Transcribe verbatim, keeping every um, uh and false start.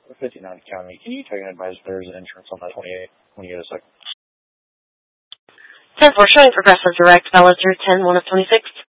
fifty-nine County. Can you take and advise if there's insurance on that twenty-eight when you get a second? ten four showing Progressive Direct, Balancer ten one of twenty-six.